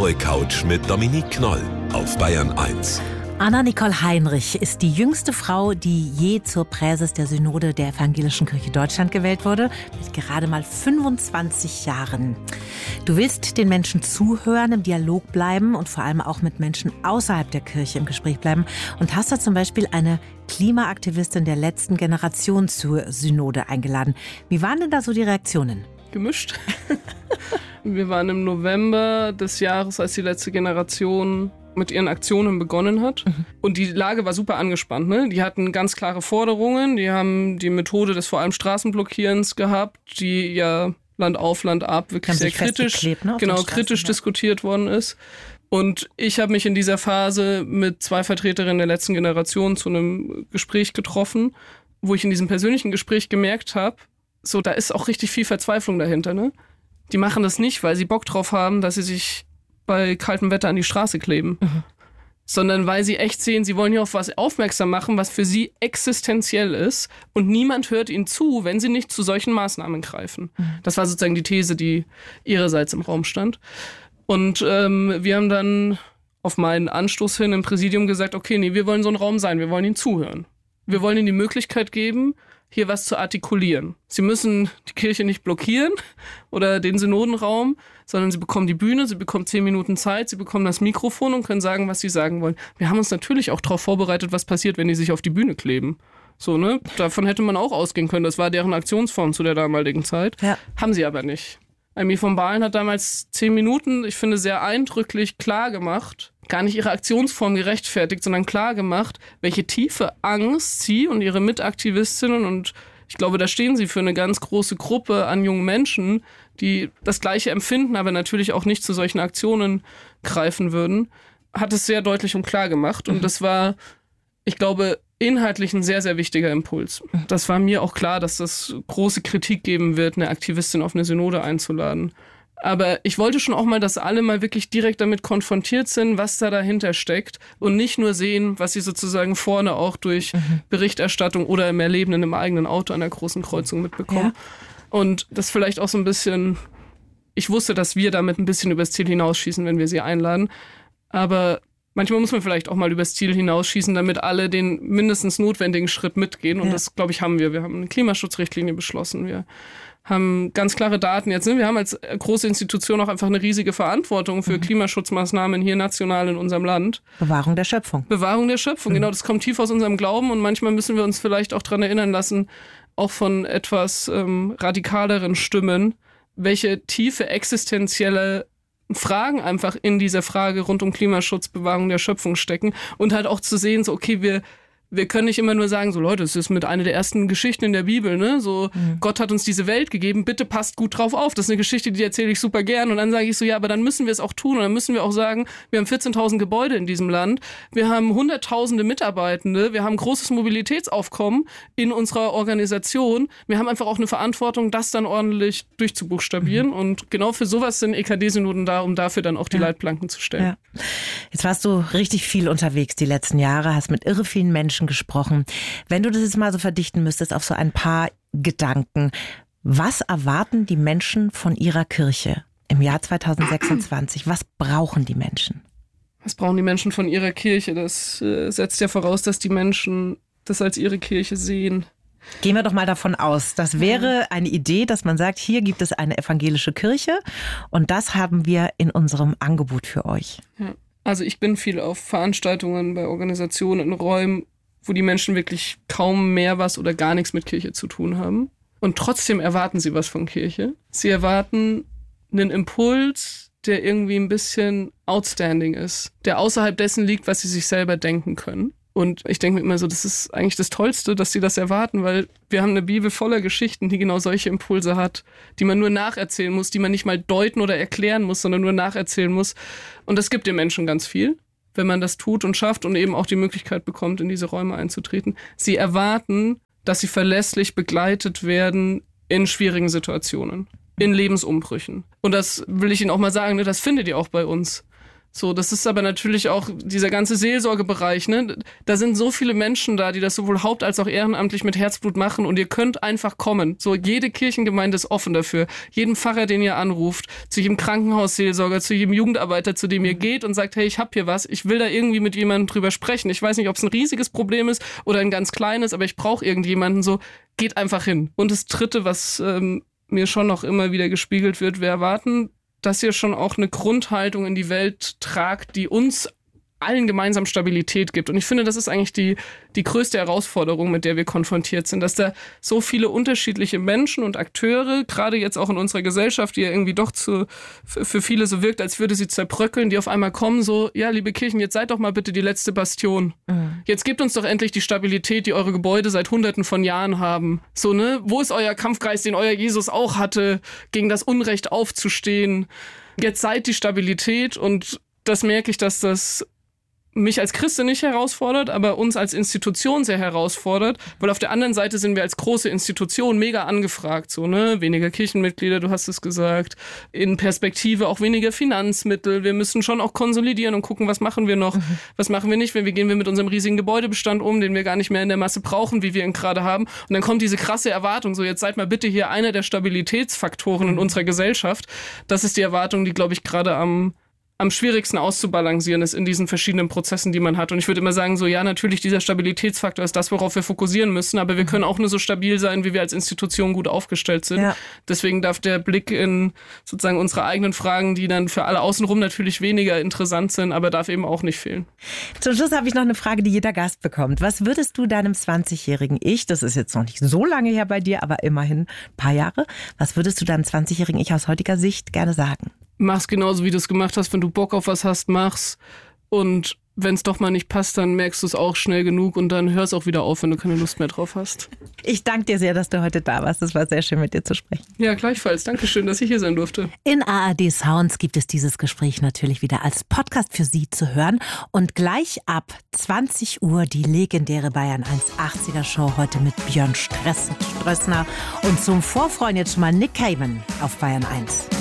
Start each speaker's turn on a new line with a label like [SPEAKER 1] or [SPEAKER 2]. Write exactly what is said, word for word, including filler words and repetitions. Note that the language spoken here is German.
[SPEAKER 1] blaue Couch mit Dominique Knoll auf Bayern eins.
[SPEAKER 2] Anna-Nicole Heinrich ist die jüngste Frau, die je zur Präses der Synode der Evangelischen Kirche Deutschland gewählt wurde, mit gerade mal fünfundzwanzig Jahren. Du willst den Menschen zuhören, im Dialog bleiben und vor allem auch mit Menschen außerhalb der Kirche im Gespräch bleiben und hast da zum Beispiel eine Klimaaktivistin der letzten Generation zur Synode eingeladen. Wie waren denn da so die Reaktionen?
[SPEAKER 3] Gemischt. Wir waren im November des Jahres, als die letzte Generation mit ihren Aktionen begonnen hat. Mhm. Und die Lage war super angespannt. Ne? Die hatten ganz klare Forderungen. Die haben die Methode des vor allem Straßenblockierens gehabt, die ja Land auf, Land ab wirklich sehr kritisch, ne, genau, kritisch ja. diskutiert worden ist. Und ich habe mich in dieser Phase mit zwei Vertreterinnen der letzten Generation zu einem Gespräch getroffen, wo ich in diesem persönlichen Gespräch gemerkt habe, so, da ist auch richtig viel Verzweiflung dahinter. Ne? Die machen das nicht, weil sie Bock drauf haben, dass sie sich bei kaltem Wetter an die Straße kleben, mhm. sondern weil sie echt sehen, sie wollen hier auf was aufmerksam machen, was für sie existenziell ist und niemand hört ihnen zu, wenn sie nicht zu solchen Maßnahmen greifen. Mhm. Das war sozusagen die These, die ihrerseits im Raum stand. Und ähm, wir haben dann auf meinen Anstoß hin im Präsidium gesagt, okay, nee, wir wollen so ein Raum sein, wir wollen ihnen zuhören. Wir wollen ihnen die Möglichkeit geben, hier was zu artikulieren. Sie müssen die Kirche nicht blockieren oder den Synodenraum, sondern sie bekommen die Bühne, sie bekommen zehn Minuten Zeit, sie bekommen das Mikrofon und können sagen, was sie sagen wollen. Wir haben uns natürlich auch darauf vorbereitet, was passiert, wenn die sich auf die Bühne kleben. So, ne? Davon hätte man auch ausgehen können. Das war deren Aktionsform zu der damaligen Zeit. Ja. Haben sie aber nicht. Amy von Balen hat damals zehn Minuten, ich finde, sehr eindrücklich klar gemacht, gar nicht ihre Aktionsform gerechtfertigt, sondern klar gemacht, welche tiefe Angst sie und ihre Mitaktivistinnen, und ich glaube, da stehen sie für eine ganz große Gruppe an jungen Menschen, die das Gleiche empfinden, aber natürlich auch nicht zu solchen Aktionen greifen würden, hat es sehr deutlich und klar gemacht. Und das war, ich glaube, inhaltlich ein sehr, sehr wichtiger Impuls. Das war mir auch klar, dass das große Kritik geben wird, eine Aktivistin auf eine Synode einzuladen. Aber ich wollte schon auch mal, dass alle mal wirklich direkt damit konfrontiert sind, was da dahinter steckt und nicht nur sehen, was sie sozusagen vorne auch durch mhm. Berichterstattung oder im Erleben in einem eigenen Auto an der großen Kreuzung mitbekommen. Ja. Und das vielleicht auch so ein bisschen, ich wusste, dass wir damit ein bisschen übers Ziel hinausschießen, wenn wir sie einladen. Aber manchmal muss man vielleicht auch mal übers Ziel hinausschießen, damit alle den mindestens notwendigen Schritt mitgehen. Und ja. das, glaube ich, haben wir. Wir haben eine Klimaschutzrichtlinie beschlossen. Wir haben ganz klare Daten jetzt. Wir haben als große Institution auch einfach eine riesige Verantwortung für mhm. Klimaschutzmaßnahmen hier national in unserem Land.
[SPEAKER 2] Bewahrung der Schöpfung.
[SPEAKER 3] Bewahrung der Schöpfung, mhm. genau. Das kommt tief aus unserem Glauben und manchmal müssen wir uns vielleicht auch daran erinnern lassen, auch von etwas ähm, radikaleren Stimmen, welche tiefe existenzielle Fragen einfach in dieser Frage rund um Klimaschutz, Bewahrung der Schöpfung stecken und halt auch zu sehen, so okay, wir Wir können nicht immer nur sagen, so Leute, es ist mit einer der ersten Geschichten in der Bibel, ne? So, mhm. Gott hat uns diese Welt gegeben, bitte passt gut drauf auf. Das ist eine Geschichte, die erzähle ich super gern. Und dann sage ich so, ja, aber dann müssen wir es auch tun. Und dann müssen wir auch sagen, wir haben vierzehntausend Gebäude in diesem Land. Wir haben hunderttausende Mitarbeitende. Wir haben großes Mobilitätsaufkommen in unserer Organisation. Wir haben einfach auch eine Verantwortung, das dann ordentlich durchzubuchstabieren. Mhm. Und genau für sowas sind E K D-Synoden da, um dafür dann auch die ja. Leitplanken zu stellen.
[SPEAKER 2] Ja. Jetzt warst du richtig viel unterwegs die letzten Jahre, hast mit irre vielen Menschen gesprochen. Wenn du das jetzt mal so verdichten müsstest auf so ein paar Gedanken, was erwarten die Menschen von ihrer Kirche im Jahr zweitausendsechsundzwanzig? Was brauchen die Menschen?
[SPEAKER 3] Was brauchen die Menschen von ihrer Kirche? Das äh, setzt ja voraus, dass die Menschen das als ihre Kirche sehen.
[SPEAKER 2] Gehen wir doch mal davon aus, das wäre eine Idee, dass man sagt, hier gibt es eine evangelische Kirche und das haben wir in unserem Angebot für euch.
[SPEAKER 3] Ja. Also ich bin viel auf Veranstaltungen bei Organisationen in Räumen, wo die Menschen wirklich kaum mehr was oder gar nichts mit Kirche zu tun haben. Und trotzdem erwarten sie was von Kirche. Sie erwarten einen Impuls, der irgendwie ein bisschen outstanding ist, der außerhalb dessen liegt, was sie sich selber denken können. Und ich denke mir immer so, das ist eigentlich das Tollste, dass sie das erwarten, weil wir haben eine Bibel voller Geschichten, die genau solche Impulse hat, die man nur nacherzählen muss, die man nicht mal deuten oder erklären muss, sondern nur nacherzählen muss. Und das gibt den Menschen ganz viel, wenn man das tut und schafft und eben auch die Möglichkeit bekommt, in diese Räume einzutreten. Sie erwarten, dass sie verlässlich begleitet werden in schwierigen Situationen, in Lebensumbrüchen. Und das will ich Ihnen auch mal sagen, das findet ihr auch bei uns. So, das ist aber natürlich auch dieser ganze Seelsorgebereich, ne? Da sind so viele Menschen da, die das sowohl haupt- als auch ehrenamtlich mit Herzblut machen und ihr könnt einfach kommen. So, jede Kirchengemeinde ist offen dafür. Jeden Pfarrer, den ihr anruft, zu jedem Krankenhausseelsorger, zu jedem Jugendarbeiter, zu dem ihr geht und sagt, hey, ich hab hier was, ich will da irgendwie mit jemandem drüber sprechen. Ich weiß nicht, ob es ein riesiges Problem ist oder ein ganz kleines, aber ich brauche irgendjemanden, so, geht einfach hin. Und das Dritte, was ähm, mir schon noch immer wieder gespiegelt wird, wir erwarten, dass ihr schon auch eine Grundhaltung in die Welt tragt, die uns allen gemeinsam Stabilität gibt. Und ich finde, das ist eigentlich die, die größte Herausforderung, mit der wir konfrontiert sind, dass da so viele unterschiedliche Menschen und Akteure, gerade jetzt auch in unserer Gesellschaft, die ja irgendwie doch zu, für viele so wirkt, als würde sie zerbröckeln, die auf einmal kommen, so, ja, liebe Kirchen, jetzt seid doch mal bitte die letzte Bastion. Mhm. Jetzt gebt uns doch endlich die Stabilität, die eure Gebäude seit Hunderten von Jahren haben. So, ne? Wo ist euer Kampfgeist, den euer Jesus auch hatte, gegen das Unrecht aufzustehen? Jetzt seid die Stabilität, und das merke ich, dass das mich als Christin nicht herausfordert, aber uns als Institution sehr herausfordert, weil auf der anderen Seite sind wir als große Institution mega angefragt, so, ne, weniger Kirchenmitglieder, du hast es gesagt, in Perspektive auch weniger Finanzmittel, wir müssen schon auch konsolidieren und gucken, was machen wir noch, mhm. was machen wir nicht, wenn wir gehen wir mit unserem riesigen Gebäudebestand um, den wir gar nicht mehr in der Masse brauchen, wie wir ihn gerade haben, und dann kommt diese krasse Erwartung, so, jetzt seid mal bitte hier einer der Stabilitätsfaktoren in unserer Gesellschaft. Das ist die Erwartung, die, glaube ich, gerade am am schwierigsten auszubalancieren ist in diesen verschiedenen Prozessen, die man hat. Und ich würde immer sagen, so, ja, natürlich, dieser Stabilitätsfaktor ist das, worauf wir fokussieren müssen, aber wir können auch nur so stabil sein, wie wir als Institution gut aufgestellt sind. Ja. Deswegen darf der Blick in sozusagen unsere eigenen Fragen, die dann für alle außenrum natürlich weniger interessant sind, aber darf eben auch nicht fehlen.
[SPEAKER 2] Zum Schluss habe ich noch eine Frage, die jeder Gast bekommt. Was würdest du deinem zwanzigjährigen Ich, das ist jetzt noch nicht so lange her bei dir, aber immerhin ein paar Jahre, was würdest du deinem zwanzigjährigen Ich aus heutiger Sicht gerne sagen?
[SPEAKER 3] Mach's genauso, wie du es gemacht hast. Wenn du Bock auf was hast, mach's. Und wenn es doch mal nicht passt, dann merkst du es auch schnell genug und dann hör's auch wieder auf, wenn du keine Lust mehr drauf hast.
[SPEAKER 2] Ich danke dir sehr, dass du heute da warst. Es war sehr schön, mit dir zu sprechen.
[SPEAKER 3] Ja, gleichfalls. Dankeschön, dass ich hier sein durfte.
[SPEAKER 2] In A R D Sounds gibt es dieses Gespräch natürlich wieder als Podcast für Sie zu hören. Und gleich ab zwanzig Uhr die legendäre Bayern eins achtziger Show heute mit Björn Stress- Strössner. Und zum Vorfreuen jetzt schon mal Nick Cayman auf Bayern eins.